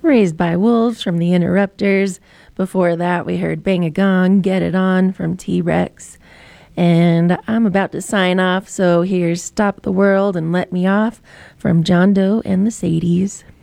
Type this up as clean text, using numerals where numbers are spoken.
Raised by Wolves from the Interrupters. Before that, we heard Bang a Gong, Get It On from T-Rex. And I'm about to sign off, so here's Stop the World and Let Me Off from John Doe and the Sadies.